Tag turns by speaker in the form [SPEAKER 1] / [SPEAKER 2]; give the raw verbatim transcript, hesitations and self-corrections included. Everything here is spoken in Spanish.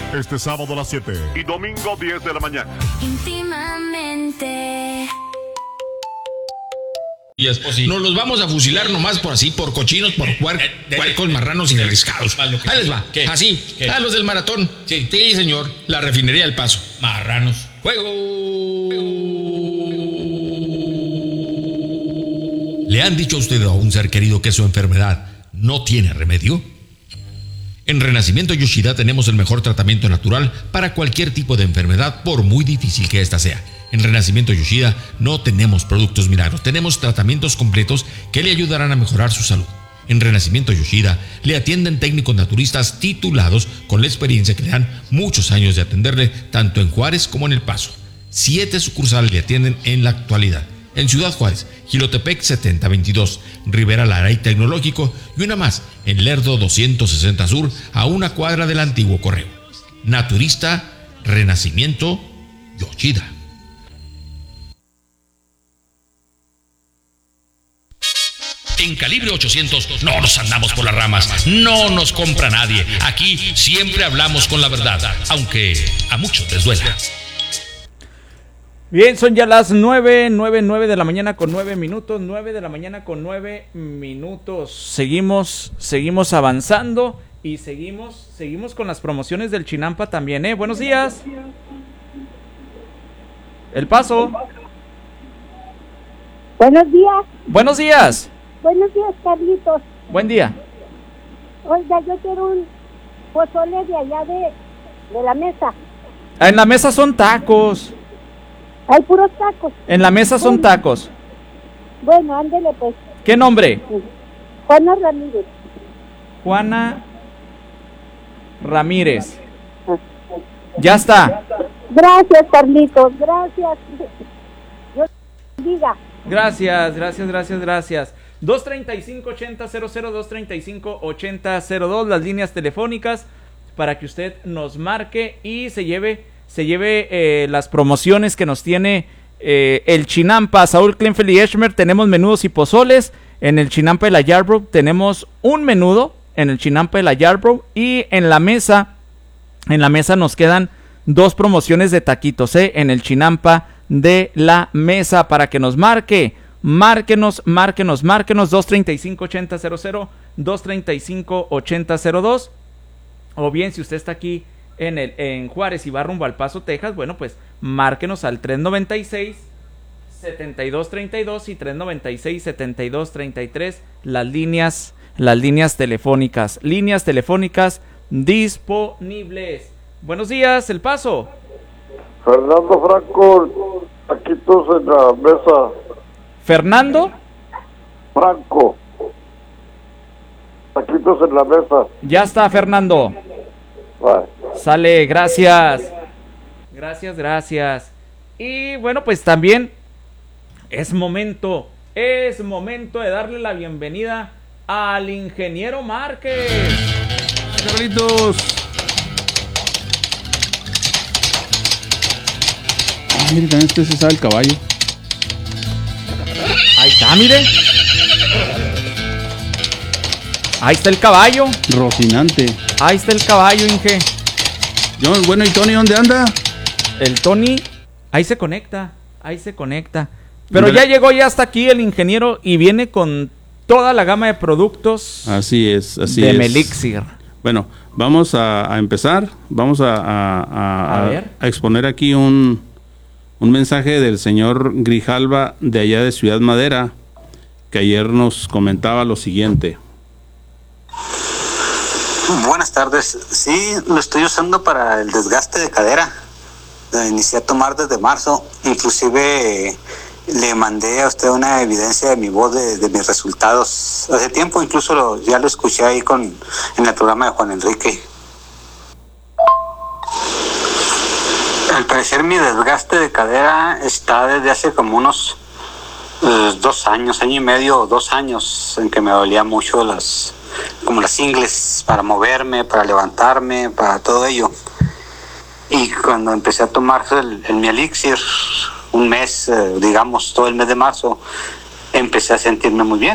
[SPEAKER 1] Este sábado a las siete y domingo diez de la mañana.
[SPEAKER 2] Íntimamente.
[SPEAKER 3] Nos los vamos a fusilar nomás por así, por cochinos, por puer, puercos, marranos y arriscados. Ahí les va. ¿Qué? Así, ¿Qué? A los del maratón. Sí. Sí, señor. La refinería del Paso. Marranos. ¡Juego! ¿Le han dicho a usted o a un ser querido que su enfermedad no tiene remedio? En Renacimiento Yoshida tenemos el mejor tratamiento natural para cualquier tipo de enfermedad, por muy difícil que ésta sea. En Renacimiento Yoshida no tenemos productos milagros, tenemos tratamientos completos que le ayudarán a mejorar su salud. En Renacimiento Yoshida le atienden técnicos naturistas titulados con la experiencia que le dan muchos años de atenderle tanto en Juárez como en El Paso. Siete sucursales le atienden en la actualidad. En Ciudad Juárez, Jilotepec setenta veintidós, Rivera Lara y Tecnológico, y una más en Lerdo doscientos sesenta Sur, a una cuadra del antiguo correo. Naturista Renacimiento Yoshida. En Calibre ochocientos no nos andamos por las ramas, no nos compra nadie. Aquí siempre hablamos con la verdad, aunque a muchos les duela.
[SPEAKER 4] Bien, son ya las nueve, nueve, nueve de la mañana con nueve minutos, nueve de la mañana con nueve minutos. Seguimos, seguimos avanzando y seguimos, seguimos con las promociones del Chinampa también, ¿eh? Buenos días. El Paso.
[SPEAKER 5] Buenos días.
[SPEAKER 4] Buenos días.
[SPEAKER 5] Buenos días, Carlitos.
[SPEAKER 4] Buen día.
[SPEAKER 5] Oiga, yo quiero un pozole de allá de, de la mesa.
[SPEAKER 4] En la mesa son tacos.
[SPEAKER 5] Hay puros tacos.
[SPEAKER 4] En la mesa son
[SPEAKER 5] bueno,
[SPEAKER 4] tacos.
[SPEAKER 5] Bueno, ándele pues.
[SPEAKER 4] ¿Qué nombre?
[SPEAKER 5] Juana Ramírez.
[SPEAKER 4] Juana Ramírez. Ya está.
[SPEAKER 5] Gracias, Carlitos, gracias. Dios bendiga.
[SPEAKER 4] Gracias, gracias, gracias, gracias. dos treinta y cinco, ochenta, cero cero, dos treinta y cinco, ochenta, cero dos, las líneas telefónicas para que usted nos marque y se lleve, se lleve eh, las promociones que nos tiene eh, el Chinampa. Saúl Klinfeld y Eschmer, tenemos menudos y pozoles. En el Chinampa de la Yarbrough tenemos un menudo, en el Chinampa de la Yarbrough, y en la mesa, en la mesa nos quedan dos promociones de taquitos, ¿eh? En el Chinampa de la mesa, para que nos marque. Márquenos, márquenos, márquenos, dos treinta y cinco, ochenta, cero cero, dos treinta y cinco, ochenta, cero dos, o bien si usted está aquí en el en Juárez y va rumbo al Paso, Texas, bueno, pues márquenos al tres noventa y seis, setenta y dos treinta y dos y tres noventa y seis, setenta y dos treinta y tres, las líneas, las líneas telefónicas, líneas telefónicas disponibles. Buenos días, El Paso.
[SPEAKER 6] Fernando Franco, taquitos en la mesa.
[SPEAKER 4] Fernando
[SPEAKER 6] Franco, taquitos en la mesa.
[SPEAKER 4] Ya está, Fernando.
[SPEAKER 6] Bye.
[SPEAKER 4] Sale, gracias. Gracias, gracias. Y bueno, pues también es momento, es momento de darle la bienvenida al ingeniero Márquez.
[SPEAKER 7] Carlitos. Ah, mire, también usted se sabe el caballo.
[SPEAKER 4] Ahí está, mire. Ahí está el caballo.
[SPEAKER 7] Rocinante.
[SPEAKER 4] Ahí está el caballo, Inge.
[SPEAKER 7] Yo, bueno, ¿y Tony dónde anda?
[SPEAKER 4] El Tony, ahí se conecta, ahí se conecta. Pero ya llegó ya hasta aquí el ingeniero y viene con toda la gama de productos.
[SPEAKER 7] Así es, así
[SPEAKER 4] de
[SPEAKER 7] es.
[SPEAKER 4] Melixir.
[SPEAKER 7] Bueno, vamos a, a empezar. Vamos a, a, a,
[SPEAKER 4] A ver.
[SPEAKER 7] a exponer aquí un, un mensaje del señor Grijalva de allá de Ciudad Madera, que ayer nos comentaba lo siguiente.
[SPEAKER 8] Buenas tardes. Sí, lo estoy usando para el desgaste de cadera. Lo inicié a tomar desde marzo. Inclusive eh, le mandé a usted una evidencia de mi voz, de, de mis resultados. Hace tiempo incluso lo, ya lo escuché ahí con en el programa de Juan Enrique. Al parecer mi desgaste de cadera está desde hace como unos eh, dos años, año y medio o dos años, en que me dolía mucho las... como las ingles para moverme, para levantarme, para todo ello. Y cuando empecé a tomar el, el mi elixir, un mes, eh, digamos, todo el mes de marzo, empecé a sentirme muy bien.